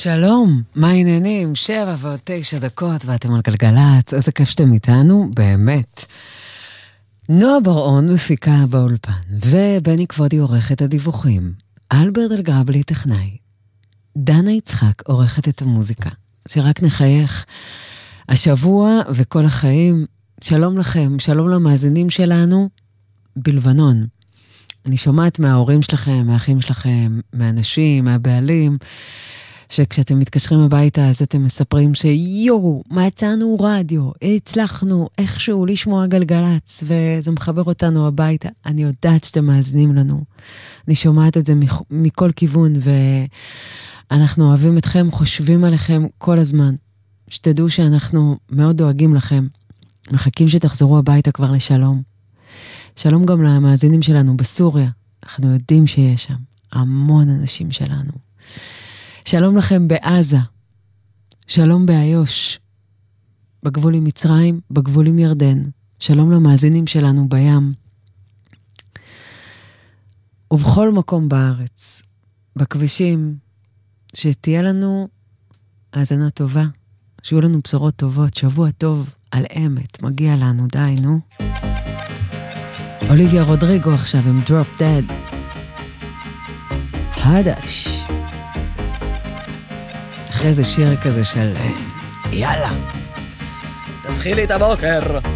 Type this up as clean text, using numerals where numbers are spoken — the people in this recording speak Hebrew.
שלום, מה העניינים? 7:09 ואתם על גלגלצ, איזה כיף שאתם איתנו, באמת. נועה בר-און מפיקה באולפן, ובני כבודי עורכת הדיווחים. אלברט אלגרבלי טכנאי. דנה יצחק עורכת את המוזיקה, שרק נחייך. השבוע וכל החיים, שלום לכם, שלום למאזינים שלנו בלבנון. אני שומעת מההורים שלכם, מהאחים שלכם, מהאנשים, מהבעלים, שכשאתם מתקשרים הביתה, אז אתם מספרים שיורו, מצאנו רדיו, הצלחנו איכשהו לשמוע גלגלץ, וזה מחבר אותנו הביתה. אני יודעת שאתם מאזינים לנו. אני שומעת את זה מכל כיוון, ואנחנו אוהבים אתכם, חושבים עליכם כל הזמן. שתדעו שאנחנו מאוד דואגים לכם, מחכים שתחזרו הביתה כבר לשלום. שלום גם למאזינים שלנו בסוריה, אנחנו יודעים שיש שם המון אנשים שלנו. שלום לכם בעזה, שלום באיו"ש, בגבול עם מצרים, בגבול עם ירדן, שלום למאזינים שלנו בים, ובכל מקום בארץ, בכבישים, שתהיה לנו האזנה טובה, שיהיו לנו בשורות טובות, שבוע טוב על אמת, מגיע לנו, די, נו. אוליביה רודריגו עכשיו עם Drop Dead. חדש. אחרי זה שיר כזה של יאללה, תתחילי את הבוקר.